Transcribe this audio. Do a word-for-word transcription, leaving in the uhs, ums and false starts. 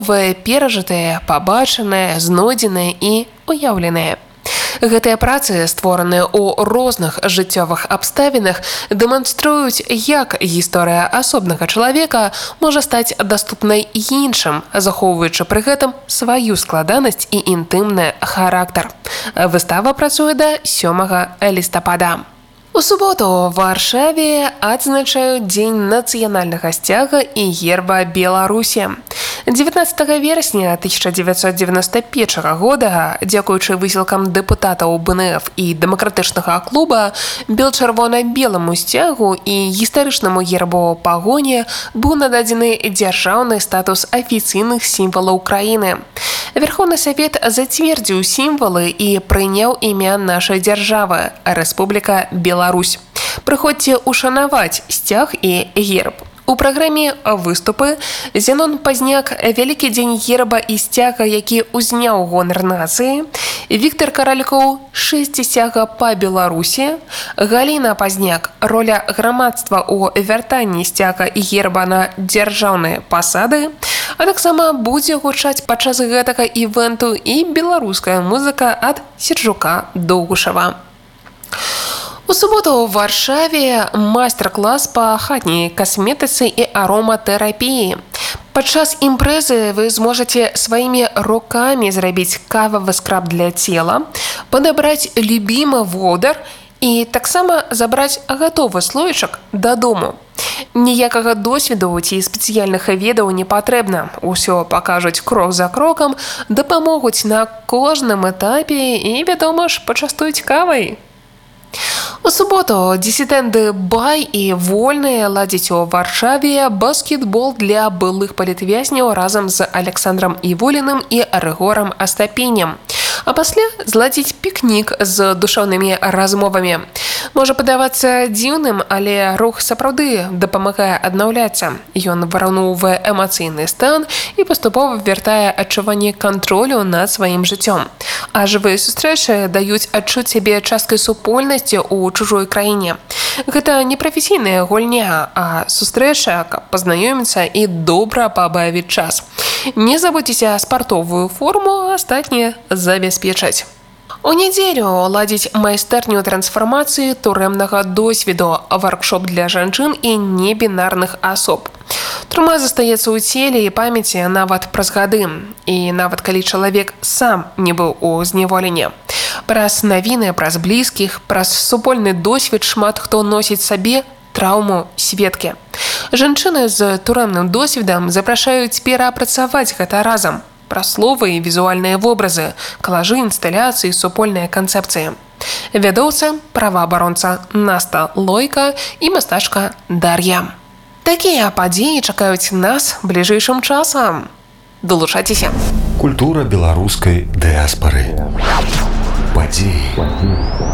Вы перажытыя, пабачаныя, знойдзеныя і уяўленыя. Гэтыя працы, створаныя ў розных жыццёвых абставінах, дэманструюць, як гісторыя асобнага чалавека можа стаць даступнай іншым, захоўваючы пры гэтым сваю складанасць і інтымны характар. Выстава працуе да сёмага лістапада. У суботу ў Варшаве адзначаюць Дзень нацыянальнага сцяга і герба Беларусі. дзевятнаццатага верасня тысяча дзевяцьсот дзевяноста першага года, дзякуючы высілкам дэпутатаў бэ эн эф і дэмакратычнага клуба, бел-чырвона-беламу сцягу і гістарычнаму гербу пагоне быў нададзены дзяржаўны статус афіцыйных сімвалаў краіны. Верховны Савет зацвердзіў сімвалы і прыняў імя нашай дзяржавы – Рэспубліка Беларусь. Прыходзьце ушанаваць сцяг і герб. У праграме выступы Зенон Пазняк, вялікі дзень герба і сцяга, які ўзняў гонар нацыі, Віктар Каралькоў, шэсць сцяга па Беларусі, Галіна Пазняк, роля грамадства ў вяртанні сцяга і герба на дзяржаўныя пасады, а таксама будзе гучаць падчас гэтага івенту і беларуская музыка ад Сержука Доўгушава. У суботу ў Варшаве майстар-клас па хатняй касметыцы і ароматэрапіі. Падчас імпрэзы вы зможаце сваімі рукамі зрабіць кававы скраб для цела, падабраць любімы водар і таксама забраць гатовы слоечак дадому. Ніякага досведу ці спецыяльных ведаў не патрэбна. Усё пакажуць крок за крокам, дапамогуць на кожным этапе і, вядома ж, пачастуюць кавай. У суботу дысідэнты Бай і Вольныя ладзяць у Варшаве баскетбол для былых палітвязняў разам з Александром Іволіным і Рыгорам Астапенем. А пасля зладзіць пікнік з душэўнымі размовамі. Можа падавацца дзіўным, але рух сапраўды дапамагае аднаўляцца. Ён вараўноўвае эмацыйны стан і паступова вяртае адчуванне кантролю над сваім жыццём. А жывыя сустрэчы даюць адчуць сябе часткай супольнасці ў чужой краіне. Гэта не прафесійная гульня, а сустрэча, каб пазнаёміцца і добра пабавіць час. Не забудзьцеся спартовую форму, астатняе забяспечаць. У нядзелю ладзіць майстэрню трансфармацыі турэмнага досведу, варкшоп для жанчын і небінарных асоб. Турма застаецца ў целе і памяці нават праз гады, і нават калі чалавек сам не быў у зняволенні. Праз навіны, праз блізкіх, праз супольны досвед шмат хто носіць сабе траўму сведкі. Жанчыны з турэмным досведам запрашаюць пераапрацаваць гэта разам. Пра словы і візуальныя вобразы, калажы, інсталяцыі, супольныя канцэпцыі. Вядоўца, праваабаронца Наста Лойка і мастачка Дар'я. Такія падзеі чакаюць нас бліжэйшым часам. Далучайцеся. Культура беларускай дыяспары. Падзеі.